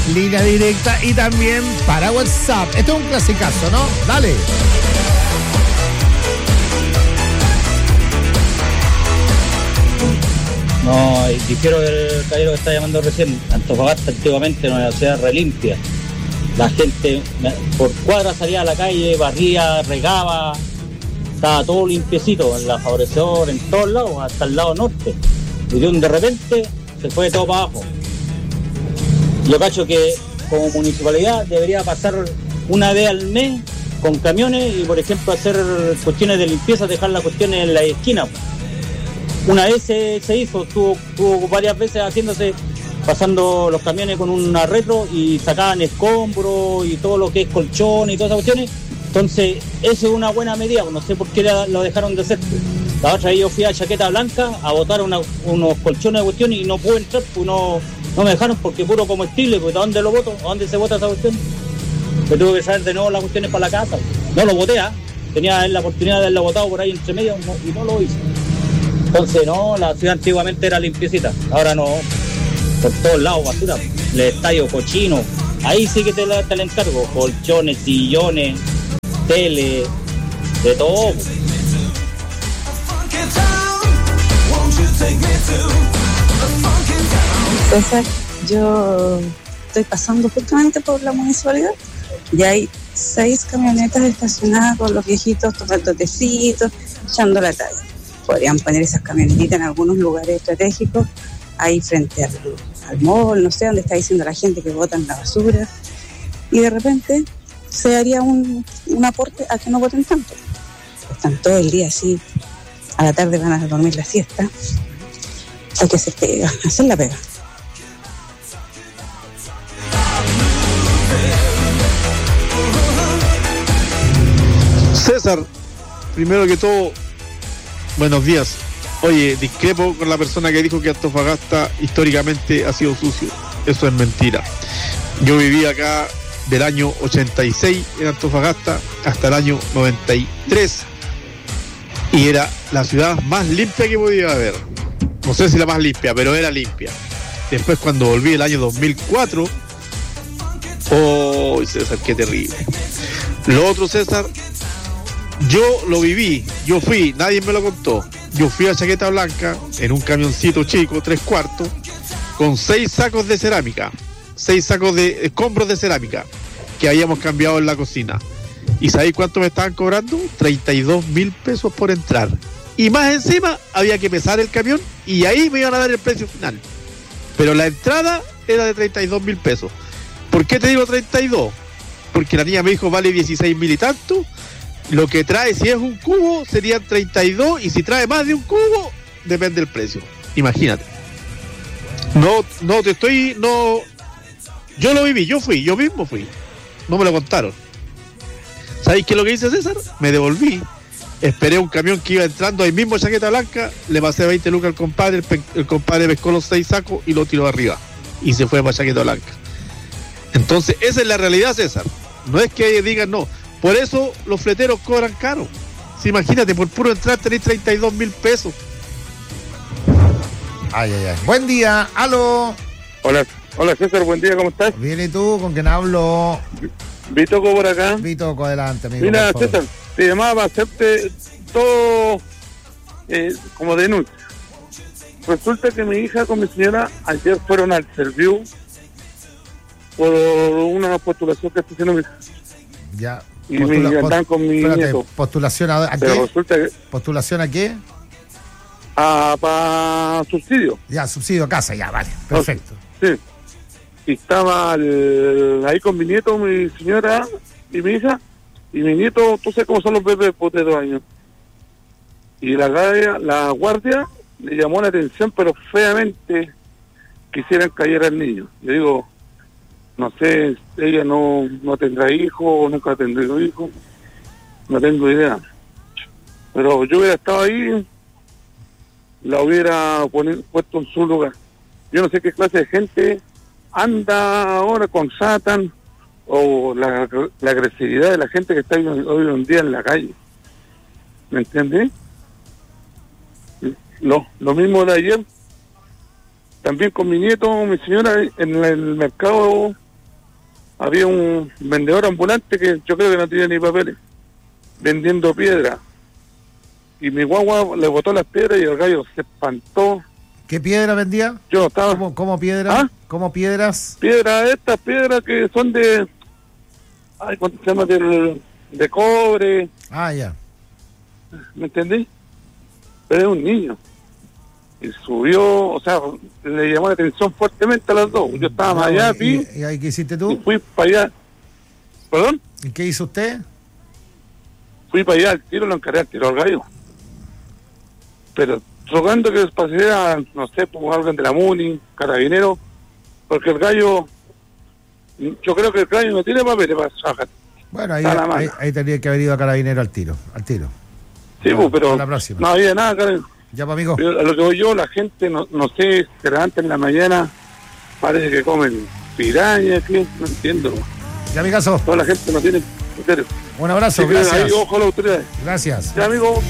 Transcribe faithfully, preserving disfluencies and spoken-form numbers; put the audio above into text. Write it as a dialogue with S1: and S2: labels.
S1: línea directa y también para WhatsApp. Esto es un clasicazo, ¿no? Dale.
S2: No, difiero del caballero que está llamando recién. Antofagasta antiguamente era una ciudad re limpia. La gente por cuadras salía a la calle, barría, regaba, estaba todo limpiecito, en la Favorecedor, en todos lados, hasta el lado norte. Y de un de repente se fue todo para abajo. Yo cacho que como municipalidad debería pasar una vez al mes con camiones y, por ejemplo, hacer cuestiones de limpieza, dejar las cuestiones en la esquina. Una vez se, se hizo, estuvo, estuvo varias veces haciéndose, pasando los camiones con una retro y sacaban escombros y todo lo que es colchón y todas esas cuestiones. Entonces, eso es una buena medida, no sé por qué la, lo dejaron de hacer. La otra vez yo fui a Chaqueta Blanca a botar una, unos colchones de cuestiones y no pude entrar, pues no, no me dejaron porque puro comestible, pues ¿a dónde lo boto? ¿A dónde se bota esa cuestión? Me tuve que saber de nuevo las cuestiones para la casa. No lo boté, ¿eh? Tenía la oportunidad de haberlo botado por ahí entre medio no, y no lo hice. Entonces, no, la ciudad antiguamente era limpiecita, ahora no, por todos lados basura, el estadio cochino, ahí sí que te la, te la encargo, colchones, sillones, tele, de todo.
S3: César, yo estoy pasando justamente por la municipalidad y hay seis camionetas estacionadas con los viejitos tomando tecitos, echando la talla. Podrían poner esas camionetitas en algunos lugares estratégicos, ahí frente al, al mall, no sé, donde está diciendo la gente que botan la basura, y de repente se haría un, un aporte a que no voten tanto. Están todo el día así, a la tarde van a dormir la siesta, hay que hacer pega, hacer la pega.
S4: César, primero que todo, buenos días. Oye, discrepo con la persona que dijo que Antofagasta históricamente ha sido sucio. Eso es mentira. Yo viví acá del año ochenta y seis en Antofagasta hasta el año noventa y tres y era la ciudad más limpia que podía haber. No sé si la más limpia, pero era limpia. Después, cuando volví el año dos mil cuatro, oh, César, qué terrible. Lo otro, César, yo lo viví, yo fui, nadie me lo contó. Yo fui a Chaqueta Blanca en un camioncito chico, tres cuartos, con seis sacos de cerámica, seis sacos de escombros de cerámica que habíamos cambiado en la cocina. ¿Y sabéis cuánto me estaban cobrando? treinta y dos mil pesos por entrar. Y más encima había que pesar el camión y ahí me iban a dar el precio final. Pero la entrada era de treinta y dos mil pesos. ¿Por qué te digo treinta y dos? Porque la niña me dijo vale dieciséis mil y tanto. Lo que trae, si es un cubo, serían treinta y dos, y si trae más de un cubo, depende del precio. Imagínate. No, no te estoy, no. Yo lo viví, yo fui, yo mismo fui. No me lo contaron. ¿Sabéis qué es lo que hice, César? Me devolví. Esperé un camión que iba entrando ahí mismo, Chaqueta Blanca, le pasé veinte lucas al compadre, el, pe- el compadre pescó los seis sacos y lo tiró arriba. Y se fue para Chaqueta Blanca. Entonces, esa es la realidad, César. No es que digan no. Por eso los fleteros cobran caro. Si imagínate, por puro entrar tenéis treinta y dos mil pesos.
S1: Ay, ay, ay. Buen día, aló.
S5: Hola, hola César, buen día, ¿cómo estás?
S1: Bien, ¿y tú? ¿Con quién hablo?
S5: Vitoco por acá.
S1: Vitoco, adelante, amigo.
S5: Mira, César, te llamaba para hacerte todo eh, como denuncia. Resulta que mi hija con mi señora ayer fueron al Serviu por una postulación que está haciendo mi hija.
S1: Ya.
S5: Y Postula, me andan con mi
S1: espérate,
S5: nieto.
S1: ¿Postulación a, a qué?
S5: Resulta que,
S1: ¿Postulación a qué?
S5: a para subsidio.
S1: Ya, subsidio a casa, ya, vale, perfecto.
S5: Sí. Y estaba el, ahí con mi nieto, mi señora y mi hija. Y mi nieto, tú sabes cómo son los bebés después de dos años. Y la guardia, la guardia le llamó la atención, pero feamente quisieran callar al niño. Yo digo, no sé, ella no, no tendrá hijo, nunca tendrá hijo, no tengo idea. Pero yo hubiera estado ahí, la hubiera poner, puesto en su lugar. Yo no sé qué clase de gente anda ahora con Satan o la, la agresividad de la gente que está hoy, hoy en día en la calle. ¿Me entiendes? Lo, lo mismo de ayer, también con mi nieto, mi señora, en el mercado había un vendedor ambulante que yo creo que no tenía ni papeles, vendiendo piedra. Y mi guagua le botó las piedras y el gallo se espantó.
S1: ¿Qué piedra vendía?
S5: Yo no estaba...
S1: ¿Cómo, cómo piedra?
S5: ¿Ah?
S1: ¿Cómo piedras?
S5: Piedras, estas piedras que son de... Ay, ¿cuánto se llama? De, de cobre,
S1: Ah, ya.
S5: ¿me entendí? Pero es un niño. Y subió, o sea, le llamó la atención fuertemente a las dos. Yo estaba más allá,
S1: ¿Y,
S5: vi,
S1: y ahí qué hiciste
S5: y
S1: tú?
S5: fui para allá. ¿Perdón?
S1: ¿Y qué hizo usted?
S5: Fui para allá al tiro, lo encaré al tiro al gallo. Pero rogando que pasara, no sé, por alguien de la MUNI, carabinero, porque el gallo, yo creo que el gallo no tiene papeles para trabajar.
S1: Bueno, ahí,
S5: Está la mano.
S1: ahí, ahí tendría que haber ido a Carabinero al tiro, al tiro.
S5: Sí,
S1: Ya,
S5: pues, pero
S1: la próxima.
S5: no había nada, Karen.
S1: Ya, pues, amigo.
S5: Pero a lo que voy yo, la gente, no, no sé, se levanta en la mañana, parece que comen piraña, ¿qué? No entiendo.
S1: Ya, amigazo.
S5: Toda la gente no tiene criterio.
S1: Un abrazo,
S5: Así que
S1: gracias.
S5: ahí, ojo a las autoridades.
S1: Gracias.
S5: Ya, amigo.